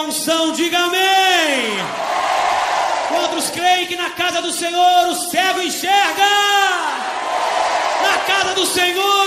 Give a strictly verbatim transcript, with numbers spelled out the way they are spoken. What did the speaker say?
unção, diga amém. Quantos creem que na casa do Senhor o cego enxerga? Na casa do Senhor